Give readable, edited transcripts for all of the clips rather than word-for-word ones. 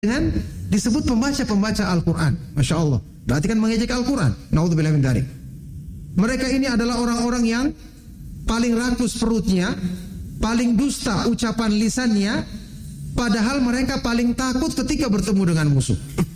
dengan disebut pembaca-pembaca Al-Quran. Masya Allah. Berarti kan mengejek Al-Quran. Naudzubillah min dzalik. Mereka ini adalah orang-orang yang paling rakus perutnya, paling dusta ucapan lisannya, padahal mereka paling takut ketika bertemu dengan musuh.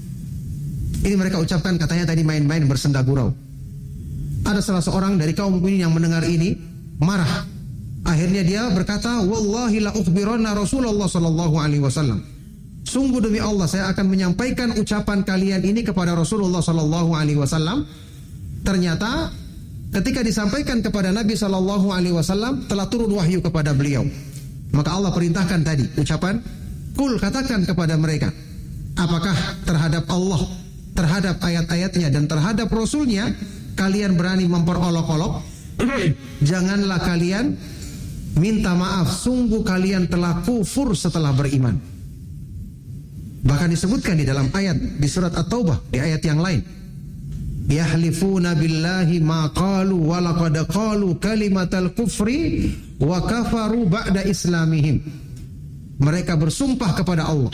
Ini mereka ucapkan, katanya tadi main-main bersenda gurau. Ada salah seorang dari kaum mukminin yang mendengar ini marah. Akhirnya dia berkata, "Wallahi la ukhbiranna Rasulullah sallallahu alaihi wasallam." Sungguh demi Allah saya akan menyampaikan ucapan kalian ini kepada Rasulullah sallallahu alaihi wasallam. Ternyata ketika disampaikan kepada Nabi sallallahu alaihi wasallam telah turun wahyu kepada beliau. Maka Allah perintahkan tadi ucapan, "Qul," katakan kepada mereka, apakah terhadap Allah, terhadap ayat-ayatnya dan terhadap Rasulnya kalian berani memperolok-olok? Janganlah kalian minta maaf, sungguh kalian telah kufur setelah beriman. Bahkan disebutkan di dalam ayat di surat At-Taubah di ayat yang lain, yahlifuna billahi ma qalu wa laqad qalu kalimatal kufri wa kafaru ba'da islamihim. Mereka bersumpah kepada Allah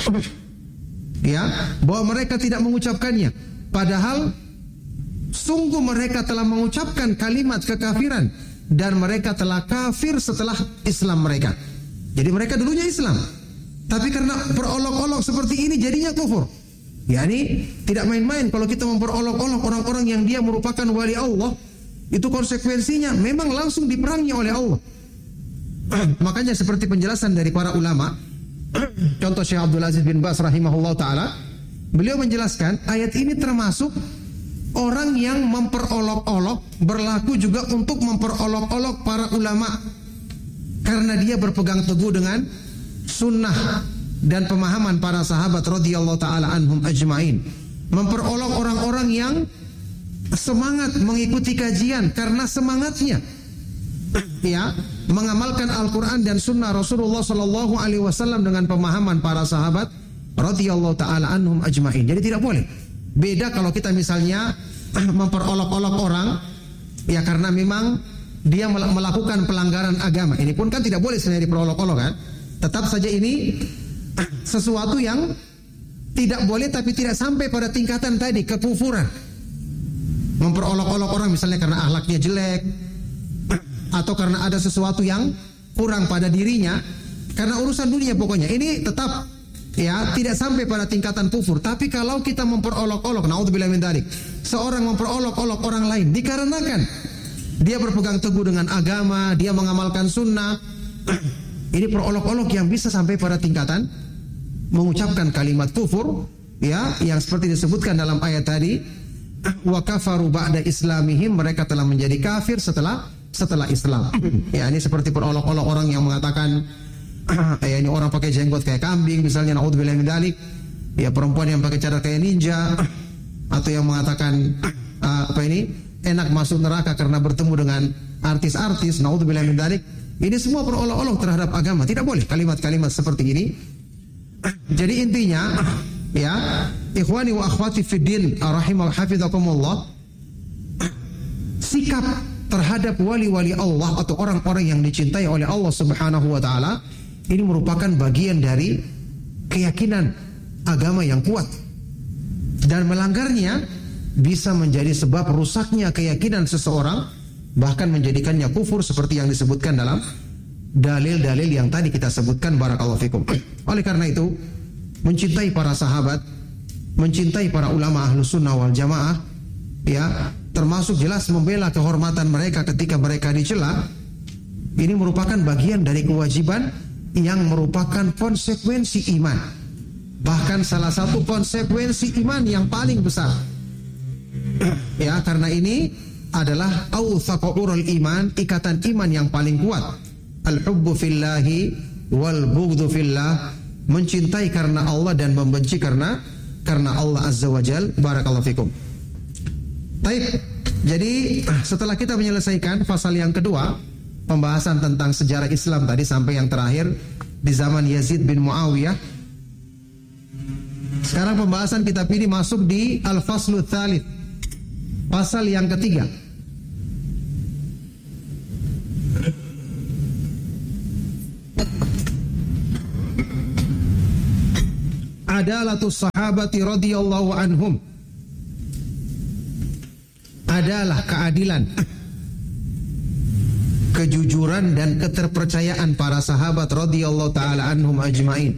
ya bahwa mereka tidak mengucapkannya, padahal sungguh mereka telah mengucapkan kalimat kekafiran dan mereka telah kafir setelah Islam mereka. Jadi mereka dulunya Islam, tapi karena berolok-olok seperti ini jadinya kufur. Yani tidak main-main kalau kita memperolok-olok orang-orang yang dia merupakan wali Allah, itu konsekuensinya memang langsung diperangi oleh Allah. Makanya seperti penjelasan dari para ulama, contoh Syekh Abdul Aziz bin Baz rahimahullah ta'ala, beliau menjelaskan ayat ini termasuk orang yang memperolok-olok, berlaku juga untuk memperolok-olok para ulama, karena dia berpegang teguh dengan sunnah dan pemahaman para sahabat radhiyallahu taala anhum ajmain. Memperolok orang-orang yang semangat mengikuti kajian karena semangatnya ya mengamalkan Al-Quran dan sunnah Rasulullah sallallahu alaihi wasallam dengan pemahaman para sahabat radhiyallahu taala anhum ajmain. Jadi tidak boleh. Beda kalau kita misalnya memperolok-olok orang ya karena memang dia melakukan pelanggaran agama. Ini pun kan tidak boleh sebenarnya diperolok-olok kan. Tetap saja ini sesuatu yang tidak boleh, tapi tidak sampai pada tingkatan tadi kekufuran. Memperolok-olok orang misalnya karena akhlaknya jelek atau karena ada sesuatu yang kurang pada dirinya, karena urusan dunia pokoknya. Ini tetap ya tidak sampai pada tingkatan kufur. Tapi kalau kita memperolok-olok, naudzubillah min dzalik, seorang memperolok-olok orang lain dikarenakan dia berpegang teguh dengan agama, dia mengamalkan sunnah, ini perolok-olok yang bisa sampai pada tingkatan mengucapkan kalimat kufur ya, yang seperti disebutkan dalam ayat tadi, wa kafaru ba'da islamihim, mereka telah menjadi kafir setelah Islam. Ya, ini seperti perolok-olok orang yang mengatakan ya ini orang pakai jenggot kayak kambing misalnya, naudzubillah min dzalik. Ya, perempuan yang pakai cadar kayak ninja, atau yang mengatakan enak masuk neraka karena bertemu dengan artis-artis, naudzubillah min dzalik. Ini semua perolok-olok terhadap agama. Tidak boleh kalimat-kalimat seperti ini. Jadi intinya ya, ikhwani wa akhwati fid din rahimahullah hafizakumullah, sikap terhadap wali-wali Allah atau orang-orang yang dicintai oleh Allah Subhanahu wa taala ini merupakan bagian dari keyakinan agama yang kuat, dan melanggarnya bisa menjadi sebab rusaknya keyakinan seseorang, bahkan menjadikannya kufur seperti yang disebutkan dalam dalil-dalil yang tadi kita sebutkan, barakallahu fikum. Oleh karena itu, mencintai para sahabat, mencintai para ulama ahlus sunnah wal jamaah ya, termasuk jelas membela kehormatan mereka ketika mereka dicela, ini merupakan bagian dari kewajiban yang merupakan konsekuensi iman. Bahkan salah satu konsekuensi iman yang paling besar. Ya, karena ini adalah awthaqul iman, ikatan iman yang paling kuat. Al-hubbu fillahi wal bughdhu fillah, mencintai karena Allah dan membenci karena Allah azza wajal. Barakallahu fikum. Baik, jadi setelah kita menyelesaikan pasal yang kedua, pembahasan tentang sejarah Islam tadi sampai yang terakhir di zaman Yazid bin Muawiyah, sekarang pembahasan kitab ini masuk di Al-Faslu Tsalits, pasal yang ketiga. adalatus sahabati radhiyallahu anhum adalah keadilan, kejujuran dan keterpercayaan para sahabat radhiyallahu taala anhum ajmain.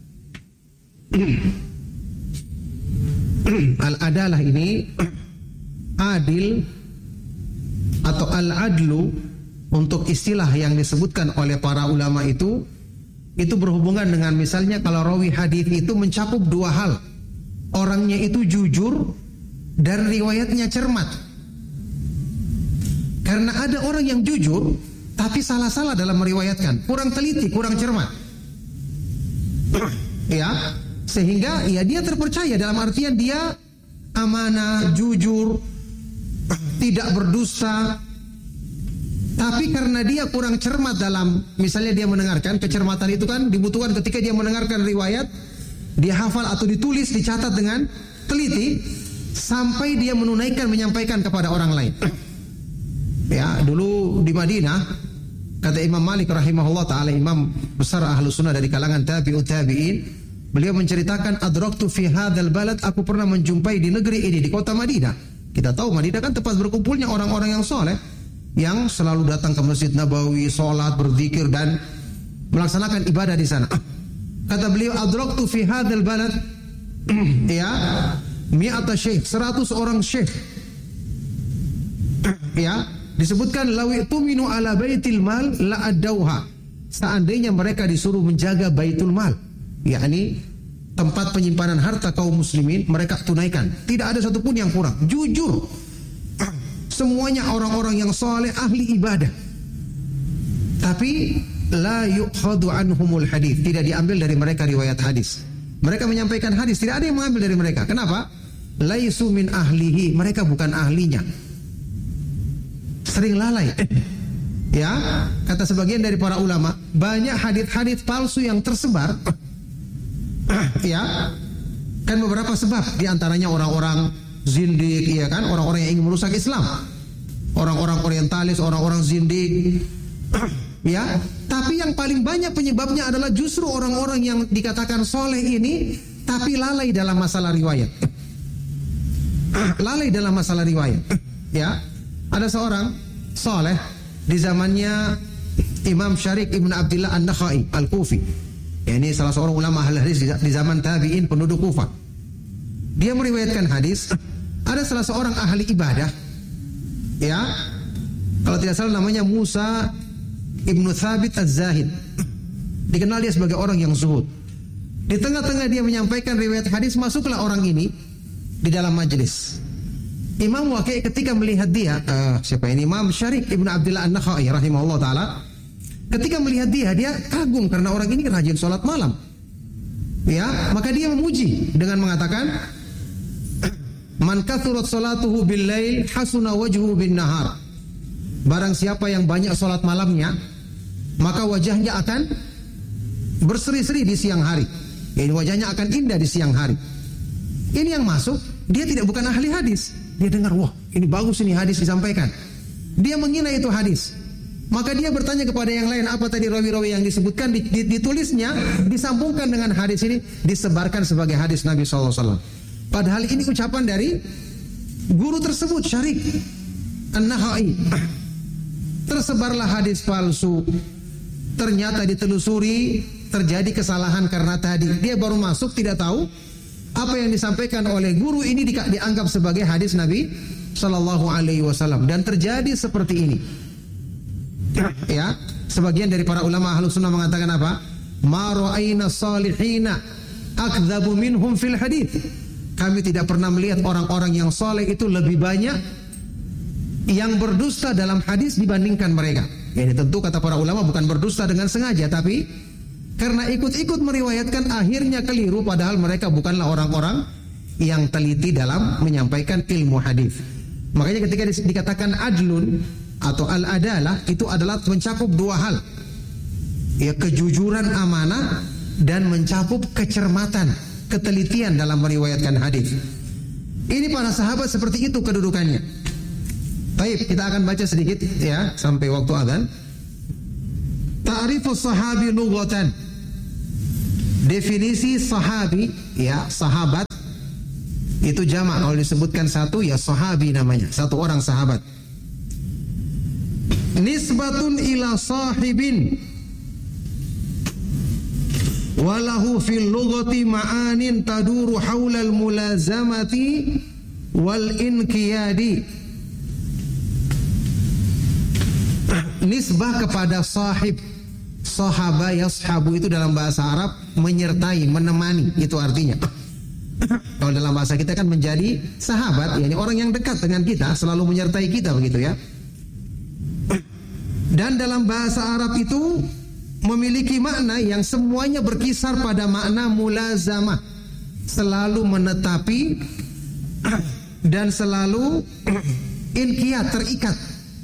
Al-adalah ini adil atau al-adlu untuk istilah yang disebutkan oleh para ulama itu berhubungan dengan misalnya kalau rawi hadis itu mencakup dua hal. Orangnya itu jujur dan riwayatnya cermat. Karena ada orang yang jujur tapi salah-salah dalam meriwayatkan, kurang teliti, kurang cermat. Ya, sehingga ya dia terpercaya dalam artian dia amanah, jujur, tidak berdusta. Tapi karena dia kurang cermat dalam misalnya dia mendengarkan, kecermatan itu kan dibutuhkan ketika dia mendengarkan riwayat, dia hafal atau ditulis, dicatat dengan teliti sampai dia menyampaikan kepada orang lain. Ya, dulu di Madinah kata Imam Malik rahimahullah taala, imam besar Ahlus Sunnah dari kalangan tabi'ut tabi'in, beliau menceritakan adraktu fi hadzal balad, aku pernah menjumpai di negeri ini, di kota Madinah. Kita tahu Madinah kan tempat berkumpulnya orang-orang yang soleh, yang selalu datang ke Masjid Nabawi, sholat, berzikir dan melaksanakan ibadah di sana. Kata beliau, adraktu fi hadzal balad ya mi'ata syekh, 100 orang syekh. Ya, disebutkan lawi tuminu ala baitil mal la adauha. Seandainya mereka disuruh menjaga baitul mal, yakni tempat penyimpanan harta kaum muslimin, mereka tunaikan. Tidak ada satupun yang kurang. Jujur. Semuanya orang-orang yang soleh, ahli ibadah. Tapi la yukhadu anhumul hadis. Tidak diambil dari mereka riwayat hadis. Mereka menyampaikan hadis, tidak ada yang mengambil dari mereka. Kenapa? Laisu min ahlihi. Mereka bukan ahlinya. Sering lalai. Ya, kata sebagian dari para ulama, banyak hadits-hadits palsu yang tersebar. Ya, kan beberapa sebab, di antaranya orang-orang zindik, ya kan, orang-orang yang ingin merusak Islam, orang-orang orientalis, orang-orang zindik. Ya, tapi yang paling banyak penyebabnya adalah justru orang-orang yang dikatakan soleh ini, tapi lalai dalam masalah riwayat. Lalai dalam masalah riwayat. Ya, ada seorang soleh di zamannya Imam Syarik Ibn Abdullah An-Nakhai Al-Kufi. Ini salah seorang ulama ahli hadis di zaman tabi'in penduduk Kufah. Dia meriwayatkan hadis. Ada salah seorang ahli ibadah, ya, kalau tidak salah namanya Musa Ibnu Thabit Az-Zahid. Dikenal dia sebagai orang yang zuhud. Di tengah-tengah dia menyampaikan riwayat hadis, masuklah orang ini di dalam majelis. Imam Waqi' ketika melihat dia, siapa ini? Imam Syarik Ibn Abdullah An-Nakhai rahimahullah ta'ala. Ketika melihat dia kagum karena orang ini rajin sholat malam. Ya, maka dia memuji dengan mengatakan, man kathurat salatuhu bil lail hasuna wajhuhu bin nahar. Barang siapa yang banyak sholat malamnya, maka wajahnya akan berseri-seri di siang hari. Jadi wajahnya akan indah di siang hari. Ini yang masuk, dia bukan ahli hadis. Dia dengar, wah ini bagus ini hadis disampaikan. Dia menghina itu hadis. Maka dia bertanya kepada yang lain, apa tadi rawi-rawi yang disebutkan, ditulisnya, disambungkan dengan hadis ini, disebarkan sebagai hadis Nabi SAW. Padahal ini ucapan dari guru tersebut, Syarik An-Nakhai. Tersebarlah hadis palsu. Ternyata ditelusuri, terjadi kesalahan karena tadi dia baru masuk, tidak tahu apa yang disampaikan oleh guru ini dianggap sebagai hadis Nabi Sallallahu Alaihi Wasallam, dan terjadi seperti ini. Ya, sebagian dari para ulama Ahlus Sunnah mengatakan apa? Ma ra'ayna salihina akdzabu minhum fil hadits. Kami tidak pernah melihat orang-orang yang soleh itu lebih banyak yang berdusta dalam hadis dibandingkan mereka. Ini tentu kata para ulama bukan berdusta dengan sengaja, tapi karena ikut-ikut meriwayatkan akhirnya keliru, padahal mereka bukanlah orang-orang yang teliti dalam menyampaikan ilmu hadis. Makanya ketika dikatakan adlun atau al-adalah, itu adalah mencakup dua hal. Ya, kejujuran, amanah, dan mencakup kecermatan, ketelitian dalam meriwayatkan hadis. Ini para sahabat seperti itu kedudukannya. Baik, kita akan baca sedikit ya sampai waktu azan. Ta'rifus sahabi lughatan. Definisi sahabi, ya sahabat itu jamak. Kalau disebutkan satu, ya sahabi namanya, satu orang sahabat. Nisbatun ila sahibin walahu fil lughati ma'anin taduru haulal mulazamati wal inqiyadi. Nisbah kepada sahib. Sahaba, yashabu itu dalam bahasa Arab menyertai, menemani, itu artinya. Kalau dalam bahasa kita kan menjadi sahabat, yakni orang yang dekat dengan kita, selalu menyertai kita, begitu ya. Dan dalam bahasa Arab itu memiliki makna yang semuanya berkisar pada makna mulazamah, selalu menetapi dan selalu inqiyad, terikat.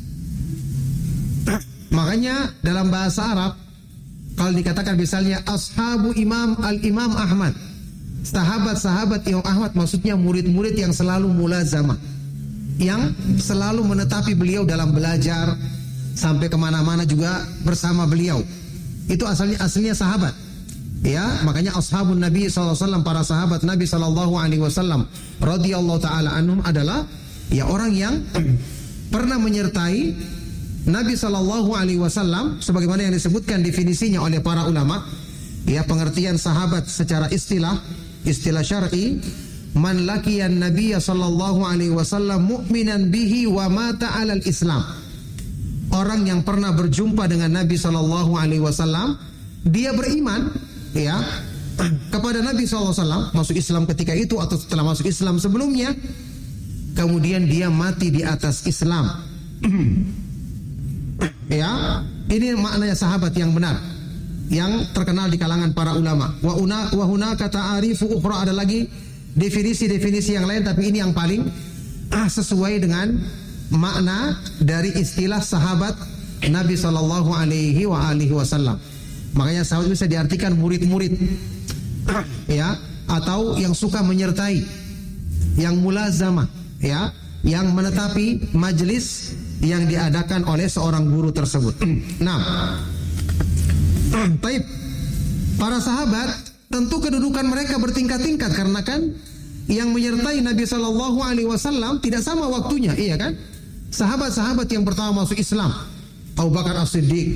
Makanya dalam bahasa Arab kalau dikatakan misalnya ashabu al-Imam Ahmad, sahabat-sahabat Imam Ahmad, maksudnya murid-murid yang selalu mulazamah, yang selalu menetapi beliau dalam belajar, sampai kemana-mana juga bersama beliau. Itu aslinya sahabat. Ya, makanya ashabun Nabi SAW, para sahabat Nabi SAW radhiyallahu taala anhum adalah ya orang yang pernah menyertai Nabi SAW, sebagaimana yang disebutkan definisinya oleh para ulama. Ya, pengertian sahabat secara istilah syar'i, man laqiyan nabiyya sallallahu alaihi wasallam mu'minan bihi wa mata 'alal Islam. Orang yang pernah berjumpa dengan Nabi sallallahu alaihi wasallam, dia beriman ya kepada Nabi sallallahu alaihi wasallam, masuk Islam ketika itu atau setelah masuk Islam sebelumnya, kemudian dia mati di atas Islam. Ya, ini maknanya sahabat yang benar, yang terkenal di kalangan para ulama. Wa hunaka ta'arifu ukhra, ada lagi definisi-definisi yang lain, tapi ini yang paling sesuai dengan makna dari istilah sahabat Nabi sallallahu alaihi wasallam. Makanya sahabat bisa diartikan murid-murid, ya, atau yang suka menyertai, yang mulazamah, ya, yang menetapi majelis yang diadakan oleh seorang guru tersebut. Nah, baik, para sahabat tentu kedudukan mereka bertingkat-tingkat, karena kan yang menyertai Nabi Shallallahu Alaihi Wasallam tidak sama waktunya, iya kan? Sahabat-sahabat yang pertama masuk Islam, Abu Bakar As-Siddiq,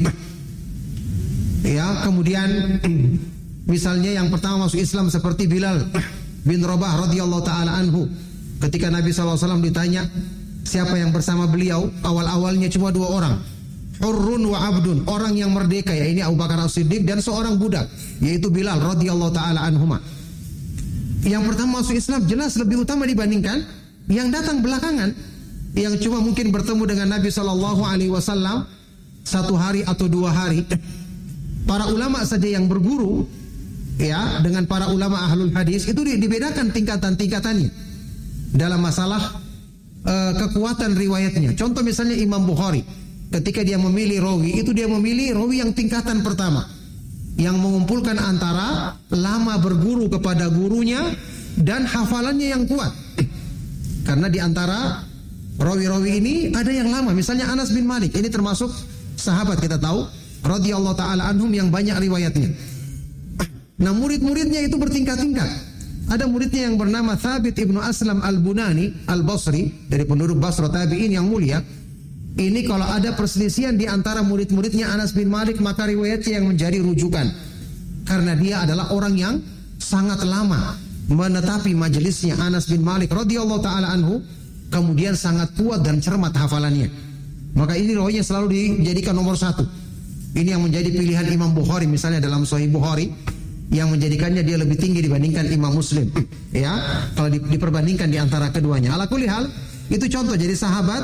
ya, kemudian misalnya yang pertama masuk Islam seperti Bilal bin Rabah radhiyallahu taala anhu. Ketika Nabi SAW ditanya siapa yang bersama beliau, awal-awalnya cuma 2 orang, hurrun wa abdun, orang yang merdeka, ya ini Abu Bakar As-Siddiq, dan seorang budak yaitu Bilal radhiyallahu taala anhuma. Yang pertama masuk Islam jelas lebih utama dibandingkan yang datang belakangan, yang cuma mungkin bertemu dengan Nabi SAW 1 hari atau 2 hari. Para ulama saja yang berguru ya dengan para ulama ahlul hadis itu dibedakan tingkatan-tingkatannya dalam masalah kekuatan riwayatnya. Contoh misalnya Imam Bukhari, ketika dia memilih rawi, itu dia memilih rawi yang tingkatan pertama, yang mengumpulkan antara lama berguru kepada gurunya dan hafalannya yang kuat. Karena di antara rawi-rawi ini ada yang lama, misalnya Anas bin Malik, ini termasuk sahabat kita tahu radhiyallahu taala anhum yang banyak riwayatnya. Nah, murid-muridnya itu bertingkat-tingkat. Ada muridnya yang bernama Thabit ibnu Aslam al-Bunani al-Basri, dari penduduk Basra, tabi'in yang mulia. Ini kalau ada perselisihan di antara murid-muridnya Anas bin Malik, maka riwayatnya yang menjadi rujukan, karena dia adalah orang yang sangat lama menetapi majelisnya Anas bin Malik radhiyallahu taala anhu, kemudian sangat kuat dan cermat hafalannya. Maka ini riwayatnya selalu dijadikan nomor 1. Ini yang menjadi pilihan Imam Bukhari misalnya dalam Sahih Bukhari, yang menjadikannya dia lebih tinggi dibandingkan Imam Muslim, ya, kalau diperbandingkan di antara keduanya. Ala kulli hal, itu contoh. Jadi sahabat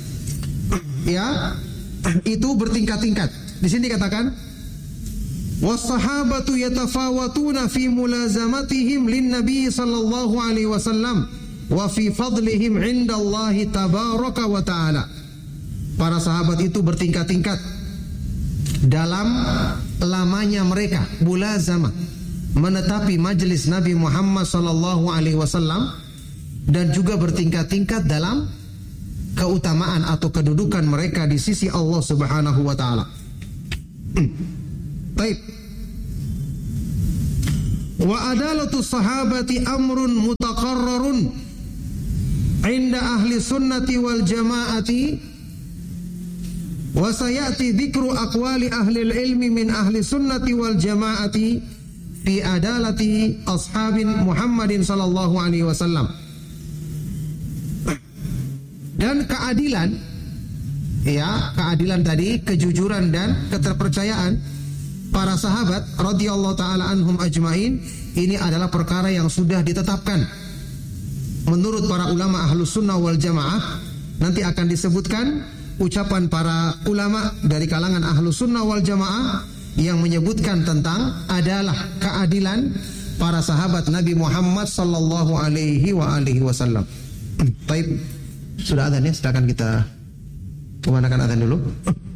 ya itu bertingkat-tingkat. Di sini dikatakan was-sahabatu yatafawatuna fi mulazamatihim lin-nabi sallallahu alaihi wasallam wa fi fadlihim 'indallahi tabaraka wa ta'ala. Para sahabat itu bertingkat-tingkat dalam lamanya mereka mulazamah, menetapi majelis Nabi Muhammad sallallahu alaihi wasallam, dan juga bertingkat-tingkat dalam keutamaan atau kedudukan mereka di sisi Allah Subhanahu wa taala. Baik. Wa adalatu sahabati amrun mutaqarrarun inda ahli sunnati wal jamaati. Wa sayati dzikru aqwali ahli ilmi min ahli sunnati wal jamaati fi adalati ashabin Muhammadin sallallahu alaihi wasallam. Dan keadilan, ya, keadilan tadi, kejujuran dan keterpercayaan para sahabat radhiyallahu taala anhum ajmain, ini adalah perkara yang sudah ditetapkan menurut para ulama ahlus sunnah wal jamaah. Nanti akan disebutkan ucapan para ulama dari kalangan ahlus sunnah wal jamaah yang menyebutkan tentang adalah keadilan para sahabat Nabi Muhammad sallallahu alaihi wa alihi wasallam. Baik, sudah adzan ya, silakan kita kemanakan adzan dulu.